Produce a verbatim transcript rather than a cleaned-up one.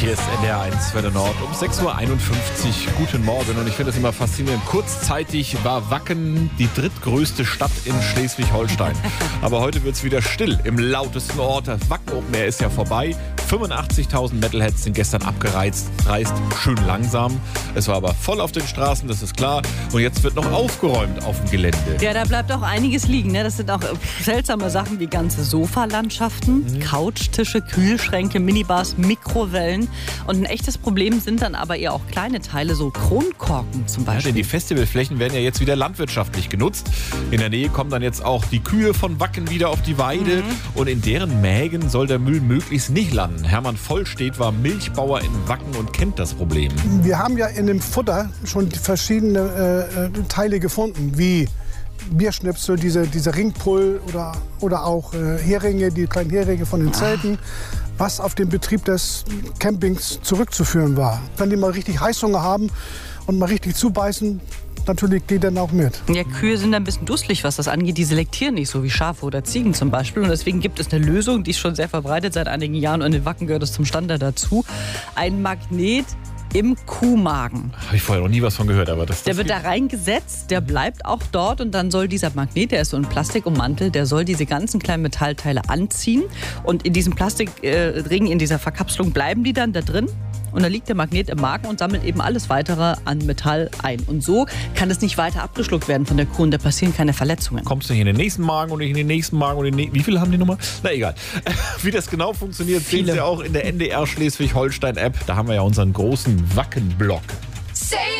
Hier ist N D R eins Welle Nord um sechs Uhr einundfünfzig. Guten Morgen. Und ich finde das immer faszinierend. Kurzzeitig war Wacken die drittgrößte Stadt in Schleswig-Holstein. Aber heute wird es wieder still im lautesten Ort. Das Wacken Open Air ist ja vorbei. fünfundachtzigtausend Metalheads sind gestern abgereist. Reist schön langsam. Es war aber voll auf den Straßen, das ist klar. Und jetzt wird noch aufgeräumt auf dem Gelände. Ja, da bleibt auch einiges liegen. Ne? Das sind auch seltsame Sachen wie ganze Sofalandschaften, mhm. Couchtische, Kühlschränke, Minibars, Mikrowellen. Und ein echtes Problem sind dann aber eher auch kleine Teile, so Kronkorken zum Beispiel. Ja, denn die Festivalflächen werden ja jetzt wieder landwirtschaftlich genutzt. In der Nähe kommen dann jetzt auch die Kühe von Wacken wieder auf die Weide. Mhm. Und in deren Mägen soll der Müll möglichst nicht landen. Hermann Vollstedt war Milchbauer in Wacken und kennt das Problem. Wir haben ja in dem Futter schon verschiedene äh, Teile gefunden, wie Bierschnipsel, diese, diese Ringpull oder, oder auch äh, Heringe, die kleinen Heringe von den Zelten, ah. was auf den Betrieb des Campings zurückzuführen war. Wenn die mal richtig Heißhunger haben und mal richtig zubeißen, natürlich geht dann auch mit. Ja, Kühe sind ein bisschen dusselig, was das angeht. Die selektieren nicht so wie Schafe oder Ziegen zum Beispiel. Und deswegen gibt es eine Lösung, die ist schon sehr verbreitet seit einigen Jahren. Und in Wacken gehört es zum Standard dazu. Ein Magnet im Kuhmagen. Habe ich vorher noch nie was von gehört. Aber das, das der wird da reingesetzt, der bleibt auch dort. Und dann soll dieser Magnet, der ist so ein Plastikummantel, der soll diese ganzen kleinen Metallteile anziehen. Und in diesem Plastikring, in dieser Verkapselung bleiben die dann da drin. Und dann liegt der Magnet im Magen und sammelt eben alles Weitere an Metall ein. Und so kann es nicht weiter abgeschluckt werden von der Kuh und da passieren keine Verletzungen. Kommst du nicht in den nächsten Magen und nicht in den nächsten Magen und in den Wie viele haben die Nummer? Na egal. Wie das genau funktioniert, Viele. sehen Sie auch in der N D R Schleswig-Holstein-App. Da haben wir ja unseren großen Wacken-Block.